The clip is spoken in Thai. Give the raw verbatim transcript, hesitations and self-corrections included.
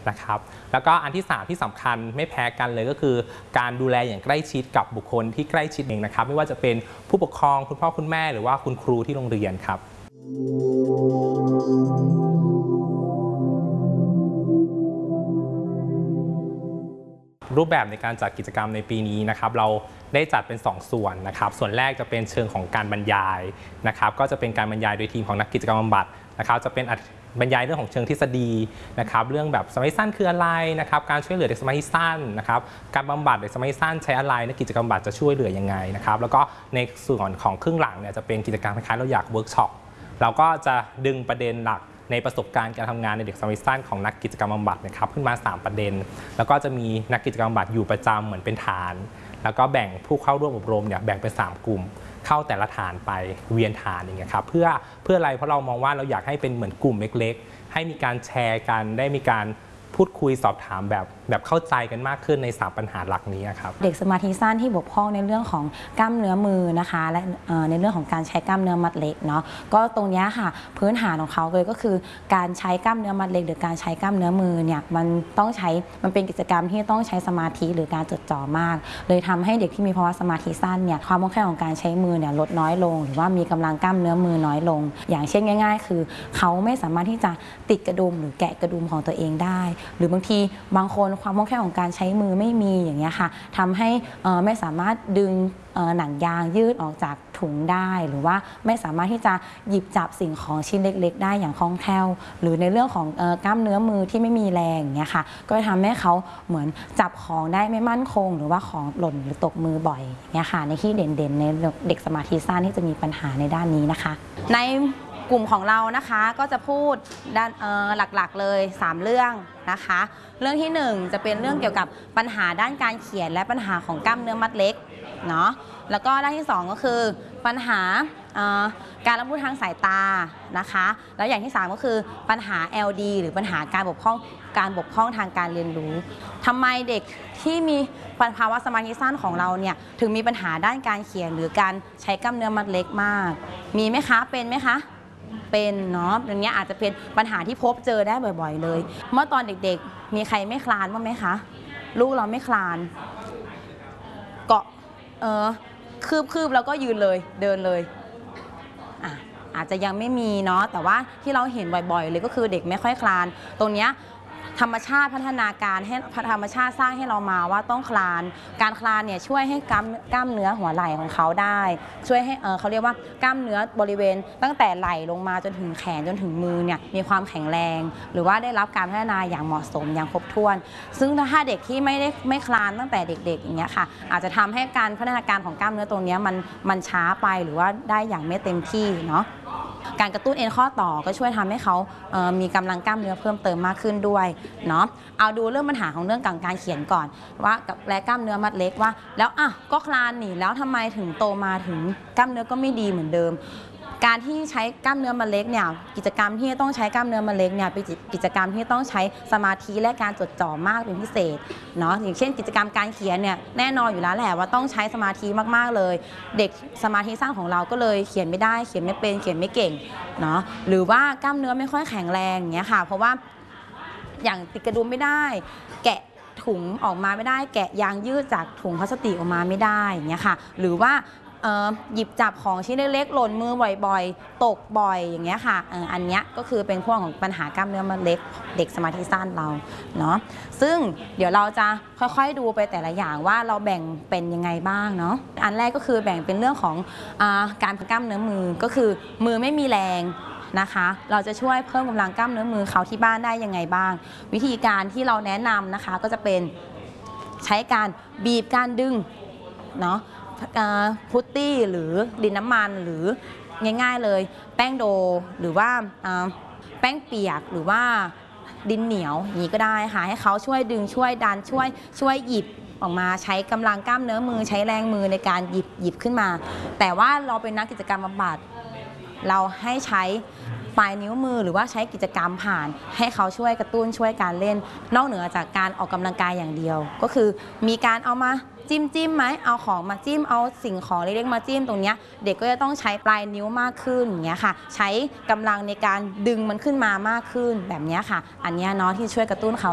นะครับแล้วก็อันที่สามที่สำคัญไม่แพ้กันเลยก็คือการดูแลอย่างใกล้ชิดกับบุคคลที่ใกล้ชิดเองนะครับไม่ว่าจะเป็นผู้ปกครองคุณพ่อคุณแม่หรือว่าคุณครูที่โรงเรียนครับรูปแบบในการจัดกิจกรรมในปีนี้นะครับเราได้จัดเป็นสองส่วนนะครับส่วนแรกจะเป็นเชิงของการบรรยายนะครับก็จะเป็นการบรรยายโดยทีมของนักกิจกรรมบำบัดนะครับจะเป็นบรรยายเรื่องของเชิงทฤษฎีนะครับเรื่องแบบสมัยสั้นคืออะไรนะครับการช่วยเหลือเด็กสมัยสั้นนะครับการบำบัดเด็กสมัยสั้นใช้อะไรนักกิจกรรมบำบัดจะช่วยเหลือยังไงนะครับแล้วก็ในส่วนของครึ่งหลังเนี่ยจะเป็นกิจกรรมคล้ายๆเราอยากเวิร์กช็อปเราก็จะดึงประเด็นหลักในประสบการณ์การทำงานในเด็กสมัยสั้นของนักกิจกรรมบำบัดนะครับขึ้นมาสามประเด็นแล้วก็จะมีนักกิจกรรมบำบัดอยู่ประจำเหมือนเป็นฐานแล้วก็แบ่งผู้เข้าร่วมอบรมเนี่ยแบ่งเป็นสามกลุ่มเข้าแต่ละฐานไปเวียนฐานอย่างเงี้ยครับเพื่อเพื่ออะไรเพราะเรามองว่าเราอยากให้เป็นเหมือนกลุ่มเล็กๆให้มีการแชร์กันได้มีการพูดคุยสอบถามแบบแบบเข้าใจกันมากขึ้นในสามปัญหาหลักนี้ครับเด็กสมาธิสั้นที่บกพร่องในเรื่องของกล้ามเนื้อมือนะคะและในเรื่องของการใช้กล้ามเนื้อมัดเล็กเนาะก็ตรงนี้ค่ะพื้นฐานของเขาเลยก็คือการใช้กล้ามเนื้อมัดเล็กหรือการใช้กล้ามเนื้อมือเนี่ยมันต้องใช้มันเป็นกิจกรรมที่ต้องใช้สมาธิหรือการจดจ่อมากเลยทำให้เด็กที่มีภาวะสมาธิสั้นเนี่ยความคล่องแคล่วของการใช้มือเนี่ยลดน้อยลงหรือว่ามีกำลังกล้ามเนื้อมือน้อยลงอย่างเช่นง่ายๆคือเขาไม่สามารถที่จะติดกระดุมหรือแกะกระดุมของตัวเองได้หรือบางทีบางคนความคล่องแคล่วของการใช้มือไม่มีอย่างเงี้ยค่ะทำให้ไม่สามารถดึงหนังยางยืดออกจากถุงได้หรือว่าไม่สามารถที่จะหยิบจับสิ่งของชิ้นเล็กๆได้อย่างคล่องแคล่วหรือในเรื่องของกล้ามเนื้อมือที่ไม่มีแรงอย่างเงี้ยค่ะก็จะทำให้เขาเหมือนจับของได้ไม่มั่นคงหรือว่าของหล่นหรือตกมือบ่อยอย่างเงี้ยค่ะในที่เด่นๆในเด็กสมาธิสั้นที่จะมีปัญหาในด้านนี้นะคะในกลุ่มของเรานะคะก็จะพูดด้านหลักๆเลยสามเรื่องนะคะเรื่องที่หนึ่งจะเป็นเรื่องเกี่ยวกับปัญหาด้านการเขียนและปัญหาของกล้ามเนื้อมัดเล็กเนาะแล้วก็ด้านที่สองก็คือปัญหาการรับรู้ทางสายตานะคะแล้วอย่างที่สามก็คือปัญหา แอล ดี หรือปัญหาการบกพร่องการบกพร่องทางการเรียนรู้ทำไมเด็กที่มีภาวะสมาธิสั้นของเราเนี่ยถึงมีปัญหาด้านการเขียนหรือการใช้กล้ามเนื้อมัดเล็กมากมีไหมคะเป็นไหมคะเป็นเนาะอย่างเงี้ยอาจจะเป็นปัญหาที่พบเจอได้บ่อยๆเลยเมื่อตอนเด็กๆมีใครไม่คลานบ้างไหมคะลูกเราไม่คลานเกาะเออคืบคืบแล้วก็ยืนเลยเดินเลยอ่ะอาจจะยังไม่มีเนาะแต่ว่าที่เราเห็นบ่อยๆเลยก็คือเด็กไม่ค่อยคลานตรงเนี้ยธรรมชาติพัฒนาการให้ธรรมชาติสร้างให้เรามาว่าต้องคลานการคลานเนี่ยช่วยให้กล้ามกล้ามเนื้อหัวไหล่ของเขาได้ช่วยให้เออเขาเรียกว่ากล้ามเนื้อบริเวณตั้งแต่ไหล่ลงมาจนถึงแขนจนถึงมือเนี่ยมีความแข็งแรงหรือว่าได้รับการพัฒนาอย่างเหมาะสมอย่างครบถ้วนซึ่งถ้าเด็กที่ไม่ได้ไม่คลานตั้งแต่เด็กๆอย่างเงี้ยค่ะอาจจะทำให้การพัฒนาการของกล้ามเนื้อตรงนี้มันมันช้าไปหรือว่าได้อย่างไม่เต็มที่เนาะการกระตุ้นเอ็นข้อต่อก็ช่วยทำให้เขาเมีกำลังกล้ามเนื้อเพิ่มเติมมากขึ้นด้วยเนาะเอาดูเรื่องปัญหาของเรื่องการเขียนก่อนว่ากับและกล้ามเนื้อมัดเล็กว่าแล้วอ่ะก็คลานหนีแล้วทำไมถึงโตมาถึงกล้ามเนื้อก็ไม่ดีเหมือนเดิมการที่ใช้กล้ามเนื้อมัดเล็กเนี่ยกิจกรรมที่ต้องใช้กล้ามเนื้อมัดเล็กเนี่ยเป็นกิจกรรมที่ต้องใช้สมาธิและการจดจ่อมากเป็นพิเศษเนาะอย่างเช่นกิจกรรมการเขียนเนี่ยแน่นอนอยู่แล้วแหละว่าต้องใช้สมาธิมากๆเลยเด็กสมาธิสั้นของเราก็เลยเขียนไม่ได้เขียนไม่เป็นเขียนไม่เก่งเนาะหรือว่ากล้ามเนื้อไม่ค่อยแข็งแรงอย่างเงี้ยค่ะเพราะว่าอย่างติดกระดุมไม่ได้แกะถุงออกมาไม่ได้แกะยางยืดจากถุงพลาสติกออกมาไม่ได้อย่างเงี้ยค่ะหรือว่าหยิบจับของชิ้นเล็กๆหล่นมือบ่อยๆตกบ่อยอย่างเงี้ยค่ะอันเนี้ยก็คือเป็นพวกของปัญหากล้ามเนื้อมัดเล็กเด็กสมาธิสั้นเราเนาะซึ่งเดี๋ยวเราจะค่อยๆดูไปแต่ละอย่างว่าเราแบ่งเป็นยังไงบ้างเนาะอันแรกก็คือแบ่งเป็นเรื่องของการพักกล้ามเนื้อมือก็คือมือไม่มีแรงนะคะเราจะช่วยเพิ่มกำลังกล้ามเนื้อมือเขาที่บ้านได้ยังไงบ้างวิธีการที่เราแนะนำนะคะก็จะเป็นใช้การบีบการดึงเนาะพุตตี้หรือดินน้ำมันหรือง่ายๆเลยแป้งโดหรือว่าแป้งเปียกหรือว่าดินเหนียวอย่างนี้ก็ได้ค่ะให้เขาช่วยดึงช่วยดันช่วยช่วยหยิบออกมาใช้กำลังกล้ามเนื้อมือใช้แรงมือในการหยิบหยิบขึ้นมาแต่ว่าเราเป็นนักกิจกรรมบำบัดเราให้ใช้ปลายนิ้วมือหรือว่าใช้กิจกรรมผ่านให้เขาช่วยกระตุ้นช่วยการเล่นนอกเหนือจากการออกกำลังกายอย่างเดียวก็คือมีการเอามาจิ้มจิ้มไหมเอาของมาจิ้มเอาสิ่งของเล็กๆมาจิ้มตรงนี้เด็กก็จะต้องใช้ปลายนิ้วมากขึ้นอย่างเงี้ยค่ะใช้กำลังในการดึงมันขึ้นมามากขึ้นแบบนี้ค่ะอันนี้เนาะที่ช่วยกระตุ้นเขา